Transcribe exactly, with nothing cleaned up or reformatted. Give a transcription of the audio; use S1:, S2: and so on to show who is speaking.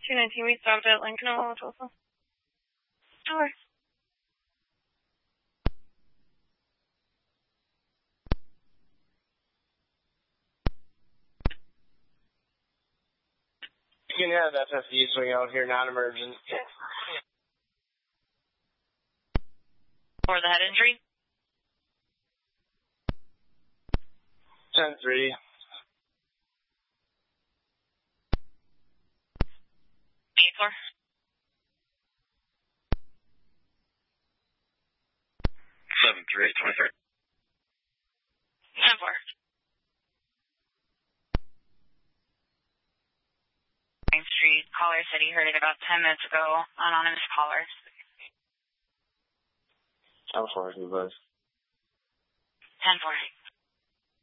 S1: two nineteen, we stopped at Lincoln Oil, Tulsa. Sure.
S2: You can have F F D swing out here, non-emergent.
S1: For the head injury?
S2: ten three.
S1: eight four.
S2: seven three, twenty-three.
S1: ten four. Main Street, caller said he heard it about ten minutes ago. Anonymous caller.
S2: ten four, you buzz.
S1: ten four.